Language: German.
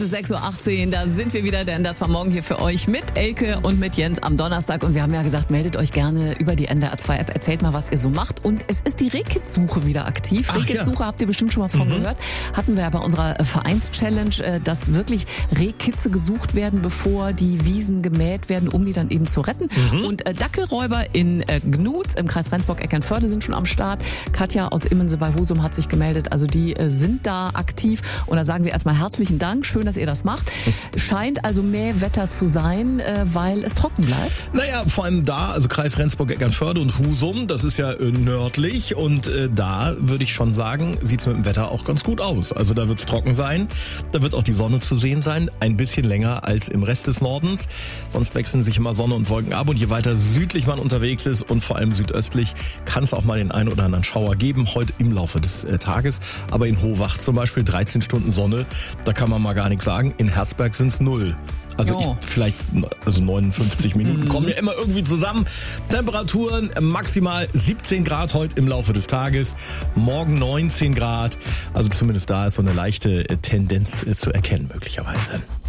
ist 6.18 Uhr, da sind wir wieder, denn das war morgen hier für euch mit Elke und mit Jens am Donnerstag. Und wir haben ja gesagt, meldet euch gerne über die NDR 2 App, erzählt mal, was ihr so macht. Und es ist die Rehkitzsuche wieder aktiv. Rehkitzsuche habt ihr bestimmt schon mal von gehört. Hatten wir ja bei unserer Vereinschallenge, dass wirklich Rehkitze gesucht werden, bevor die Wiesen gemäht werden, um die dann eben zu retten. Und Dackelräuber in Gnutz im Kreis Rendsburg-Eckernförde sind schon am Start. Katja aus Immense bei Husum hat sich gemeldet. Also die sind da aktiv. Und da sagen wir erstmal herzlichen Dank. Schön, dass ihr das macht. Scheint also Mähwetter zu sein, weil es trocken bleibt. Naja, vor allem da, also Kreis Rendsburg-Eckernförde und Husum, das ist ja nördlich. Und da würde ich schon sagen, sieht es mit dem Wetter auch ganz gut aus. Also da wird es trocken sein. Da wird auch die Sonne zu sehen sein. Ein bisschen länger als im Rest des Nordens. Sonst wechseln sich immer Sonne und Wolken ab. Und je weiter südlich man unterwegs ist und vor allem südöstlich, kann es auch mal den einen oder anderen Schauer geben. Heute im Laufe des Tages. Aber in Hohwach zum Beispiel 13 Stunden Sonne, da kann man mal gar nichts sagen. In Herzberg sind es 0. Also vielleicht 59 Minuten kommen ja immer irgendwie zusammen. Temperaturen maximal 17 Grad heute im Laufe des Tages. Morgen 19 Grad. Also zumindest da ist so eine leichte Tendenz zu erkennen möglicherweise.